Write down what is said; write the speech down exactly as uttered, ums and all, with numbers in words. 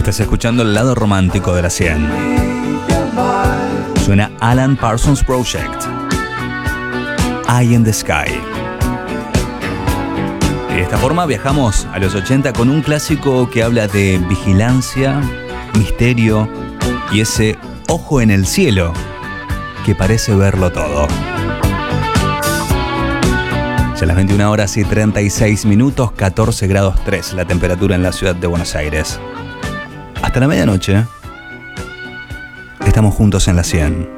Estás escuchando el lado romántico de la cien. Suena Alan Parsons Project, Eye in the Sky. Y de esta forma viajamos a los ochenta con un clásico que habla de vigilancia, misterio y ese ojo en el cielo que parece verlo todo. Ya a las veintiuna horas y treinta y seis minutos, catorce grados tres la temperatura en la ciudad de Buenos Aires. Hasta la medianoche estamos juntos en la cien.